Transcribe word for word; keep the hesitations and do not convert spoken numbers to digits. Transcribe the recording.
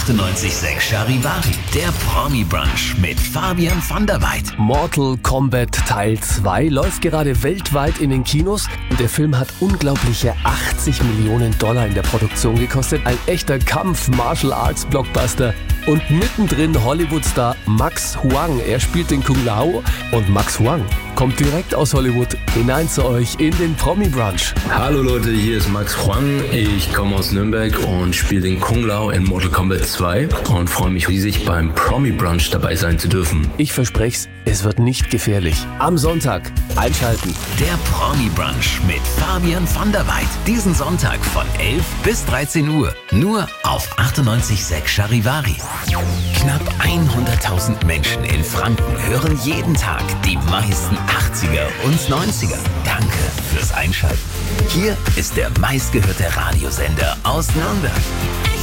achtundneunzig Komma sechs Charivari, der Promi-Brunch mit Fabian van der Weid. Mortal Kombat Teil zwei läuft gerade weltweit in den Kinos und der Film hat unglaubliche achtzig Millionen Dollar in der Produktion gekostet. Ein echter Kampf-Martial-Arts-Blockbuster. Und mittendrin Hollywood-Star Max Huang. Er spielt den Kung Lao und Max Huang kommt direkt aus Hollywood hinein zu euch in den Promi-Brunch. Hallo Leute, hier ist Max Huang. Ich komme aus Nürnberg und spiele den Kung Lao in Mortal Kombat zwei und freue mich riesig, beim Promi-Brunch dabei sein zu dürfen. Ich verspreche es, es wird nicht gefährlich. Am Sonntag einschalten. Der Promi-Brunch mit Fabian van der Weid. Diesen Sonntag von elf bis dreizehn Uhr. Nur auf achtundneunzig Komma sechs Charivari. Knapp hunderttausend Menschen in Franken hören jeden Tag die meisten achtziger und neunziger. Danke fürs Einschalten. Hier ist der meistgehörte Radiosender aus Nürnberg.